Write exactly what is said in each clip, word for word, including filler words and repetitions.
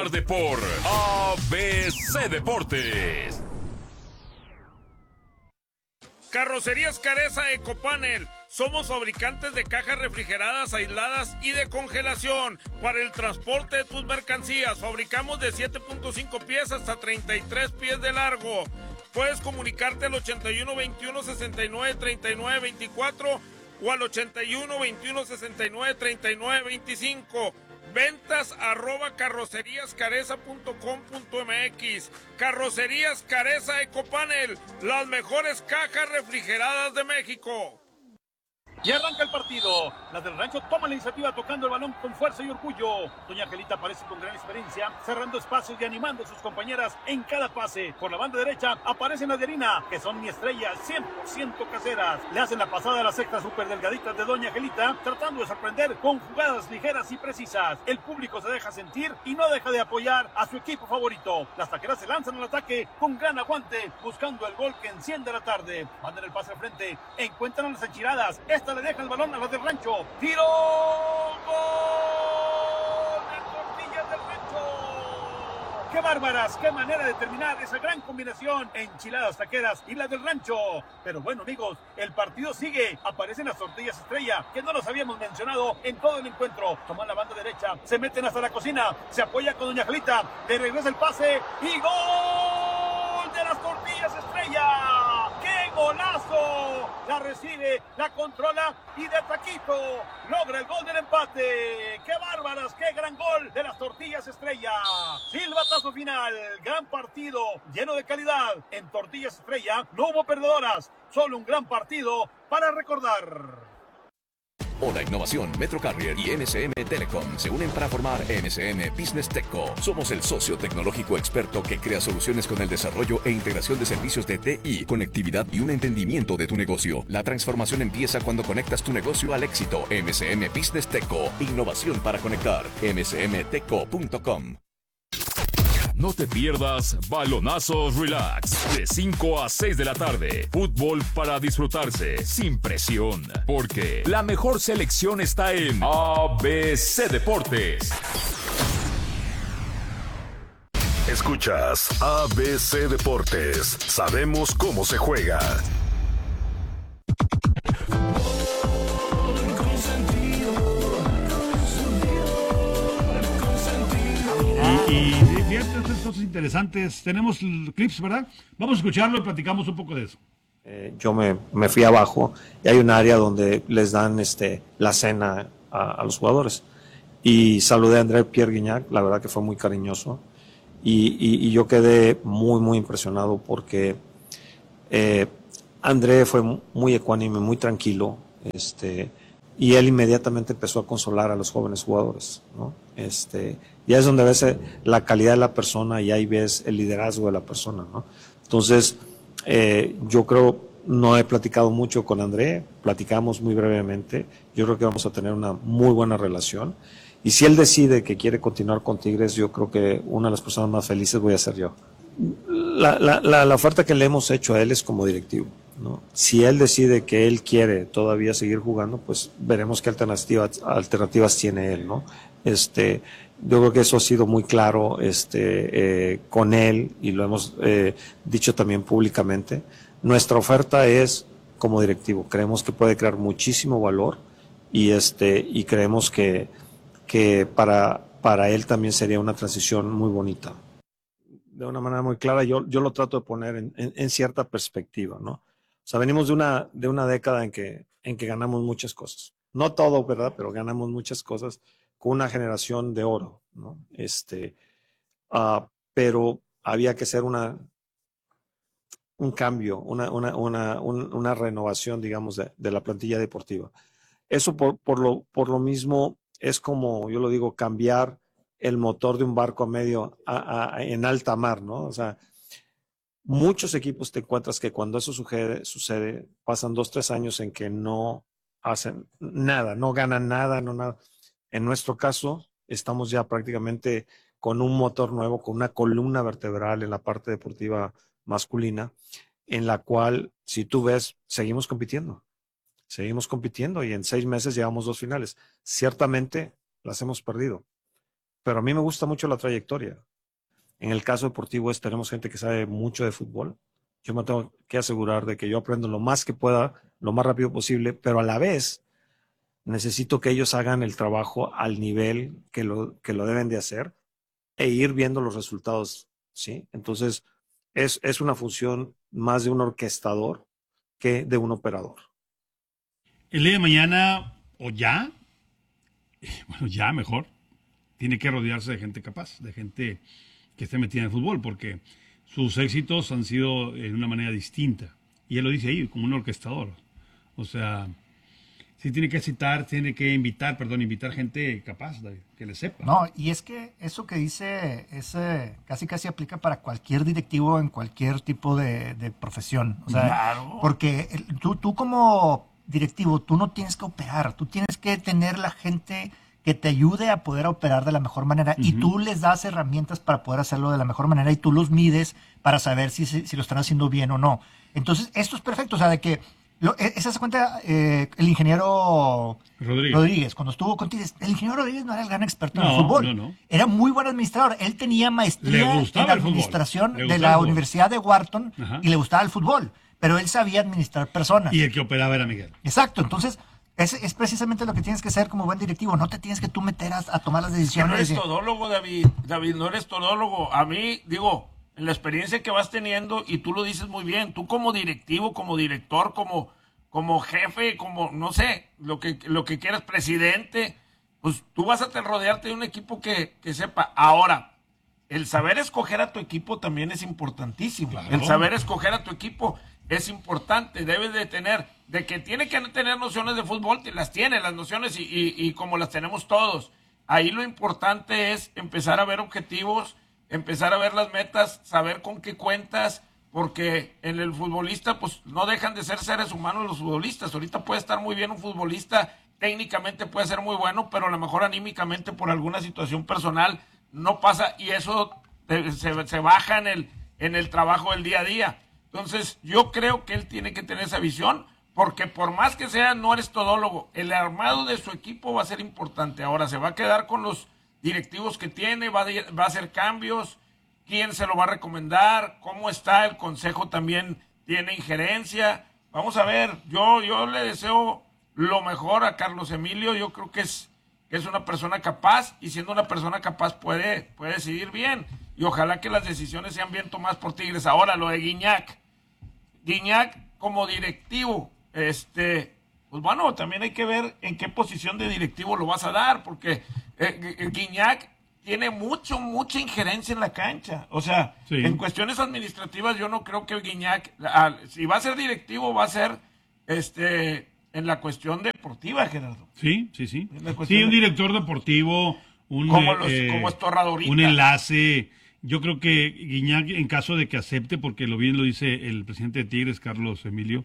Tarde por A B C Deportes. Carrocerías Careza Ecopanel. Somos fabricantes de cajas refrigeradas, aisladas y de congelación para el transporte de tus mercancías. Fabricamos de siete punto cinco pies hasta treinta y tres pies de largo. Puedes comunicarte al ochenta y uno veintiuno sesenta y nueve treinta y nueve veinticuatro o al ochenta y uno veintiuno sesenta y nueve treinta y nueve veinticinco. Ventas arroba carrocerías careza punto com punto m x. Carrocerías Careza Ecopanel, las mejores cajas refrigeradas de México. Y arranca el partido. Las del Rancho toman la iniciativa tocando el balón con fuerza y orgullo. Doña Angelita aparece con gran experiencia, cerrando espacios y animando a sus compañeras en cada pase. Por la banda derecha aparecen las de Harina, que son mi estrella, cien por ciento caseras. Le hacen la pasada a las sextas super delgaditas de Doña Angelita, tratando de sorprender con jugadas ligeras y precisas. El público se deja sentir y no deja de apoyar a su equipo favorito. Las taqueras se lanzan al ataque con gran aguante, buscando el gol que enciende la tarde. Mandan el pase al frente, encuentran a las enchiladas. Esta le deja el balón a las del Rancho. ¡Tiro! ¡Gol! ¡De Tortillas del Rancho! ¡Qué bárbaras! ¡Qué manera de terminar esa gran combinación! Enchiladas taqueras y las del Rancho. Pero bueno, amigos, el partido sigue. Aparecen las Tortillas Estrella, que no los habíamos mencionado en todo el encuentro. Toman la banda derecha, se meten hasta la cocina, se apoya con Doña Angelita, le regresa el pase y ¡gol de las Tortillas Estrella! ¡Qué golazo! La recibe, la controla y de taquito logra el gol del empate. ¡Qué bárbaras! ¡Qué gran gol de las Tortillas Estrella! Silbatazo final, gran partido, lleno de calidad. En Tortillas Estrella no hubo perdedoras, solo un gran partido para recordar. Hola Innovación, Metro Carrier y M C M Telecom se unen para formar M C M Business Techco. Somos el socio tecnológico experto que crea soluciones con el desarrollo e integración de servicios de T I, conectividad y un entendimiento de tu negocio. La transformación empieza cuando conectas tu negocio al éxito. M C M Business Techco, innovación para conectar. m c m techco punto com. No te pierdas Balonazos Relax de cinco a seis de la tarde. Fútbol para disfrutarse sin presión, porque la mejor selección está en A B C Deportes. Escuchas A B C Deportes. Sabemos cómo se juega. Y, y fíjate, estas cosas interesantes. Tenemos clips, ¿verdad? Vamos a escucharlo y platicamos un poco de eso. Eh, yo me, me fui abajo y hay un área donde les dan este, la cena a, a los jugadores. Y saludé a André Pierre Guignac, la verdad que fue muy cariñoso. Y, y, y yo quedé muy, muy impresionado porque eh, André fue muy ecuánime, muy tranquilo. Este, y él inmediatamente empezó a consolar a los jóvenes jugadores, ¿no? Este, ya es donde ves la calidad de la persona y ahí ves el liderazgo de la persona, ¿no? Entonces, eh, yo creo, no he platicado mucho con André, platicamos muy brevemente, yo creo que vamos a tener una muy buena relación, y si él decide que quiere continuar con Tigres, yo creo que una de las personas más felices voy a ser yo. La, la, la, la oferta que le hemos hecho a él es como directivo, ¿no? Si él decide que él quiere todavía seguir jugando, pues veremos qué alternativas, alternativas tiene él, ¿no? Este, yo creo que eso ha sido muy claro este, eh, con él y lo hemos eh, dicho también públicamente. Nuestra oferta es como directivo, creemos que puede crear muchísimo valor y, este, y creemos que, que para, para él también sería una transición muy bonita. De una manera muy clara, yo, yo lo trato de poner en, en, en cierta perspectiva, ¿no? O sea, venimos de una, de una década en que, en que ganamos muchas cosas. No todo, ¿verdad? Pero ganamos muchas cosas con una generación de oro, ¿no? Este, uh, pero había que hacer una, un cambio, una, una, una, un, una renovación, digamos, de, de la plantilla deportiva. Eso por, por, lo, por lo mismo es como, yo lo digo, cambiar el motor de un barco a medio, a, a, en alta mar, ¿no? O sea, muchos equipos te encuentras que cuando eso sucede, sucede, pasan dos, tres años en que no hacen nada, no ganan nada, no nada. En nuestro caso, estamos ya prácticamente con un motor nuevo, con una columna vertebral en la parte deportiva masculina, en la cual, si tú ves, seguimos compitiendo. Seguimos compitiendo y en seis meses llevamos dos finales. Ciertamente las hemos perdido, pero a mí me gusta mucho la trayectoria. En el caso deportivo es, tenemos gente que sabe mucho de fútbol. Yo me tengo que asegurar de que yo aprendo lo más que pueda, lo más rápido posible, pero a la vez necesito que ellos hagan el trabajo al nivel que lo, que lo deben de hacer e ir viendo los resultados, ¿sí? Entonces, es, es una función más de un orquestador que de un operador. El día de mañana, o ya, bueno, ya mejor, tiene que rodearse de gente capaz, de gente que esté metida en el fútbol, porque sus éxitos han sido de una manera distinta. Y él lo dice ahí, como un orquestador. O sea, sí tiene que citar, tiene que invitar, perdón, invitar gente capaz, David, que le sepa. No, y es que eso que dice, ese casi casi aplica para cualquier directivo en cualquier tipo de, de profesión. O sea, Claro. porque el- tú, tú como directivo, tú no tienes que operar, tú tienes que tener la gente que te ayude a poder operar de la mejor manera y tú les das herramientas para poder hacerlo de la mejor manera y tú los mides para saber si, si, si lo están haciendo bien o no. Entonces, esto es perfecto, o sea, de que lo, e- esa se cuenta eh, el ingeniero Rodríguez. Rodríguez, cuando estuvo con Tigres, el ingeniero Rodríguez no era el gran experto en No, el fútbol. no, no. Era muy buen administrador. Él tenía maestría Le gustaba en el fútbol. administración Le de gustaba la el fútbol. Universidad de Wharton Ajá. y le gustaba el fútbol. Pero él sabía administrar personas. Y el que operaba era Miguel. Exacto. Entonces, es, es precisamente lo que tienes que hacer como buen directivo. No te tienes que tú meter a, a tomar las Que no decisiones. eres y- todólogo, David. David, no eres todólogo. A mí, digo, en la experiencia que vas teniendo, y tú lo dices muy bien, tú como directivo, como director, como, como jefe, como, no sé, lo que, lo que quieras, presidente, pues tú vas a te rodearte de un equipo que, que sepa. Ahora, el saber escoger a tu equipo también es importantísimo. Claro. El saber escoger a tu equipo es importante. Debes de tener, de que tiene que tener nociones de fútbol, te las tiene, las nociones, y, y, y como las tenemos todos. Ahí lo importante es empezar a ver objetivos, empezar a ver las metas, saber con qué cuentas, porque en el futbolista, pues no dejan de ser seres humanos los futbolistas. Ahorita puede estar muy bien un futbolista, técnicamente puede ser muy bueno, pero a lo mejor anímicamente por alguna situación personal no pasa, y eso eh, se, se baja en el, en el trabajo del día a día. Entonces, yo creo que él tiene que tener esa visión, porque por más que sea, no eres todólogo, el armado de su equipo va a ser importante. Ahora, se va a quedar con los directivos que tiene, va a, va a hacer cambios, quién se lo va a recomendar, cómo está, el consejo también tiene injerencia. Vamos a ver, yo, yo le deseo lo mejor a Carlos Emilio, yo creo que es, que es una persona capaz, y siendo una persona capaz puede, puede decidir bien, y ojalá que las decisiones sean bien tomadas por Tigres. Ahora, lo de Guiñac, Guiñac como directivo, este, pues bueno, también hay que ver en qué posición de directivo lo vas a dar, porque eh, Guiñac tiene mucho, mucha injerencia en la cancha. O sea, Sí. en cuestiones administrativas yo no creo que Guiñac, al- si va a ser directivo, va a ser este en la cuestión deportiva, Gerardo. Sí, sí, sí. Es la cuestión Sí, un de- director deportivo, un, Como eh, los- eh, como es Torradorita. un enlace. Yo creo que Guiñac, en caso de que acepte, porque lo bien lo dice el presidente de Tigres, Carlos Emilio,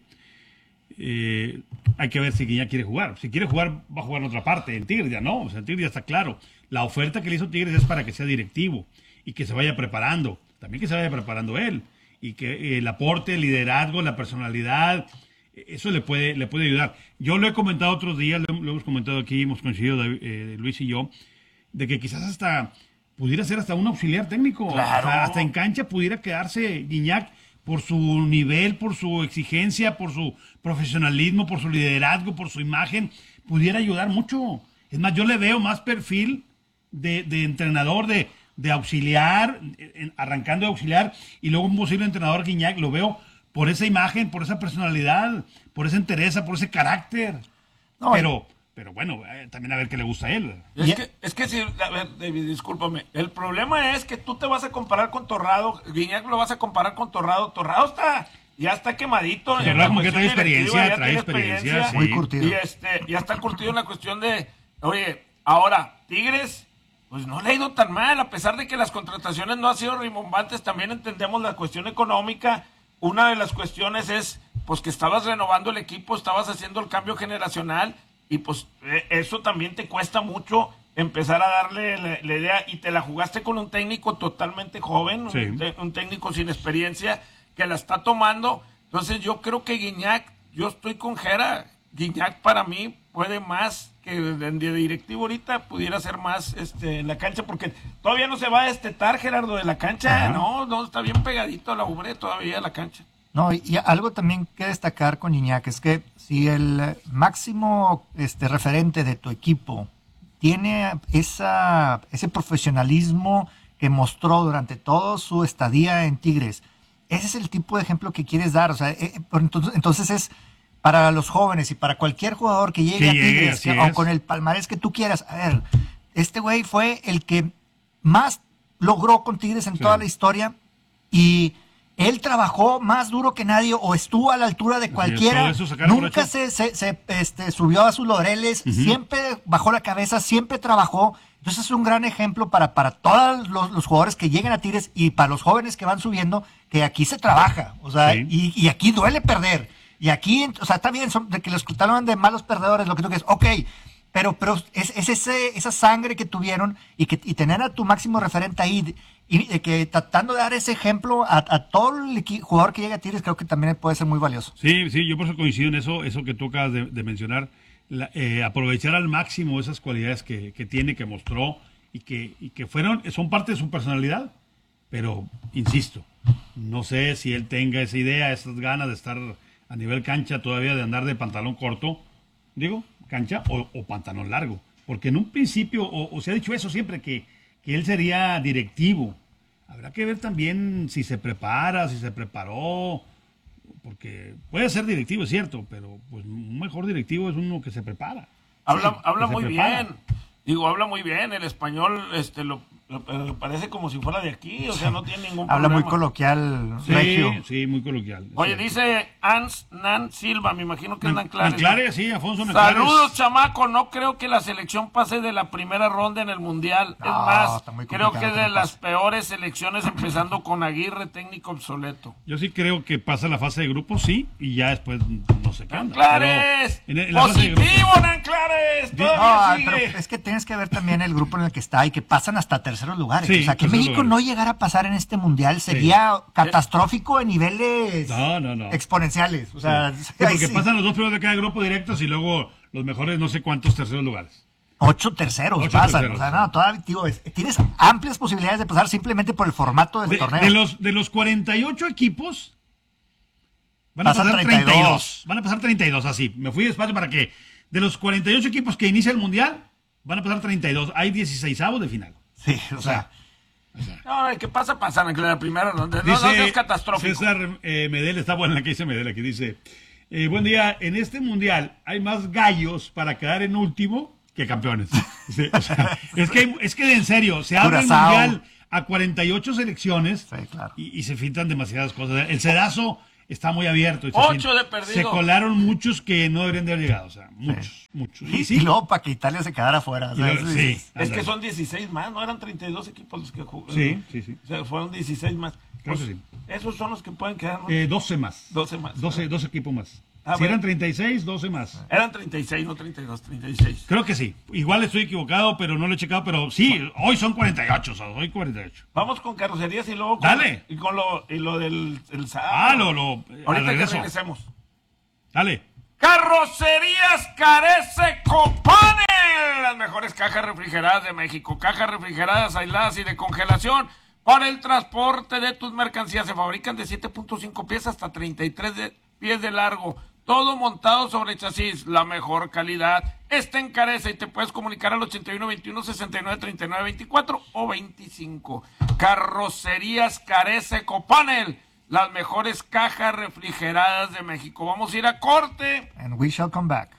eh, hay que ver si Guiñac quiere jugar. Si quiere jugar, va a jugar en otra parte. En Tigres ya no, o sea, en Tigres ya está claro. La oferta que le hizo Tigres es para que sea directivo y que se vaya preparando. También que se vaya preparando él. Y que eh, el aporte, el liderazgo, la personalidad, eh, eso le puede, le puede ayudar. Yo lo he comentado otros días, lo, lo hemos comentado aquí, hemos coincidido David, eh, Luis y yo, de que quizás hasta pudiera ser hasta un auxiliar técnico. Claro. O sea, hasta en cancha pudiera quedarse Guiñac por su nivel, por su exigencia, por su profesionalismo, por su liderazgo, por su imagen, pudiera ayudar mucho. Es más, yo le veo más perfil de, de entrenador, de, de auxiliar, en- arrancando de auxiliar, y luego un posible entrenador Guiñac, lo veo por esa imagen, por esa personalidad, por esa entereza, por ese carácter. No, pero, pero bueno, eh, también a ver qué le gusta a él. Es Y- que, es que si, a ver, David, discúlpame. El problema es que tú te vas a comparar con Torrado, Guiñac lo vas a comparar con Torrado. Torrado está, ya está quemadito. Torrado en la como que cuestión trae directiva, experiencia, ya trae tiene experiencia, sí. Muy curtido. Y este, ya está curtido en la cuestión de, oye, ahora, Tigres, pues no le ha ido tan mal, a pesar de que las contrataciones no han sido rimbombantes, también entendemos la cuestión económica. Una de las cuestiones es, pues que estabas renovando el equipo, estabas haciendo el cambio generacional, y pues eh, eso también te cuesta mucho empezar a darle la, la idea, y te la jugaste con un técnico totalmente joven, Sí. un, te- un técnico sin experiencia que la está tomando. Entonces yo creo que Guiñac, yo estoy con Jera, Guiñac para mí puede más que de directivo ahorita pudiera ser más este, en la cancha, porque todavía no se va a destetar, Gerardo, de la cancha. Ajá. No, no, está bien pegadito a la ubre todavía la cancha. No, y, y algo también que destacar con Gignac es que si el máximo este, referente de tu equipo tiene esa, ese profesionalismo que mostró durante toda su estadía en Tigres, ese es el tipo de ejemplo que quieres dar. O sea, eh, entonces, entonces es para los jóvenes y para cualquier jugador que llegue que a llegue, Tigres, que, o con el palmarés que tú quieras. A ver, este güey fue el que más logró con Tigres en sí. toda la historia, y él trabajó más duro que nadie, o estuvo a la altura de cualquiera. Nunca se, se, se este, subió a sus laureles, uh-huh. siempre bajó la cabeza, siempre trabajó. Entonces es un gran ejemplo para, para todos los, los jugadores que lleguen a Tigres y para los jóvenes que van subiendo, que aquí se trabaja. O sea, sí. y, y aquí duele perder. Y aquí, o sea, está bien, son, de que los escutaron de malos perdedores, lo que tú quieres, ok. Pero, pero es, es ese, esa sangre que tuvieron, y que y tener a tu máximo referente ahí, y de que tratando de dar ese ejemplo a, a todo el equi- jugador que llega a Tigres, creo que también puede ser muy valioso. Sí, sí, yo por eso coincido en eso, eso que tú acabas de, de mencionar, la, eh, aprovechar al máximo esas cualidades que, que tiene, que mostró, y que, y que fueron, son parte de su personalidad. Pero, insisto, no sé si él tenga esa idea, esas ganas de estar a nivel cancha todavía, de andar de pantalón corto, digo, cancha o, o pantalón largo, porque en un principio, o, o se ha dicho eso siempre, que, que él sería directivo. Habrá que ver también si se prepara, si se preparó, porque puede ser directivo, es cierto, pero pues un mejor directivo es uno que se prepara. Habla, sí, habla muy prepara. bien, digo, habla muy bien, el español este lo, lo, lo parece como si fuera de aquí, o sea, no tiene ningún Habla problema. muy coloquial, sí, regio. Sí, muy coloquial. Oye, sí. Dice Ans Nan Silva, me imagino que es Nanclares. Nanclares, sí, Afonso Nanclares. Saludos, chamaco, no creo que la selección pase de la primera ronda en el Mundial. No, es más, está muy creo que complicado es que de no las pase. peores selecciones, empezando con Aguirre, técnico obsoleto. Yo sí creo que pasa la fase de grupos, sí, y ya después no sé qué anda. ¡Nanclares! En, en la fase de ¡Positivo, grupos, Nanclares! No, ¡Todavía pero sigue! es que tienes que ver también el grupo en el que está, y que pasan hasta terceros lugares. Sí, o sea, que terceros México lugares. no llegara a pasar en este mundial sería catastrófico en niveles No, no, no. exponenciales. O sea, sí, porque sí. pasan los dos primeros de cada grupo directos y luego los mejores no sé cuántos terceros lugares. Ocho terceros Ocho pasan. terceros, o sea, sí. no, todavía, digo, es- tienes amplias posibilidades de pasar simplemente por el formato del De, torneo. de los, de los cuarenta y ocho equipos, van a Pasan pasar treinta y dos. treinta y dos. Van a pasar treinta y dos, así. Me fui despacio para que de los cuarenta y ocho equipos que inicia el Mundial, van a pasar treinta y dos. Hay dieciseisavos de final. Sí, o sea, No, ¿qué pasa? Pasan en la primera ronda. No, Dice no, es catastrófico. César eh, Medel, está buena la que dice Medel, aquí dice, eh, buen día, en este mundial hay más gallos para quedar en último que campeones. Sí, o sea, es, que, hay- es que en serio, se abre el Curazao. mundial a cuarenta y ocho selecciones, Sí, claro. y, y se filtran demasiadas cosas. El sedazo está muy abierto. y se Ocho fil- de perdido. Se colaron muchos que no deberían de haber llegado, o sea, muchos, muchos. y, Y sí, y luego para que Italia se quedara fuera. y luego- sí, Es que ándale. son dieciséis más, ¿no? Eran treinta y dos equipos los que jugaron. Sí, sí, sí. O sea, fueron dieciséis más. Creo Pues, que sí. esos son los que pueden quedar, ¿no? Eh, doce más. doce más. doce, doce equipos más. Ah, si bueno. eran treinta y seis, doce más. Eran treinta y seis, no treinta y dos, treinta y seis. Creo que sí. Igual estoy equivocado, pero no lo he checado. Pero sí, hoy son cuarenta y ocho. O sea, hoy cuarenta y ocho. Vamos con carrocerías y luego con, Dale. y con lo, y lo del el sábado. Ah, lo, lo. Al Ahorita que regreso. regresemos. Dale. Carrocerías Carece Copane, las mejores cajas refrigeradas de México, cajas refrigeradas, aisladas y de congelación para el transporte de tus mercancías. Se fabrican de siete punto cinco pies hasta treinta y tres de- pies de largo, todo montado sobre chasis, la mejor calidad. Está en Carece y te puedes comunicar al ochenta y uno veintiuno sesenta y nueve treinta y nueve veinticuatro o veinticinco. Carrocerías Carece Copanel, las mejores cajas refrigeradas de México. Vamos a ir a corte. And we shall come back.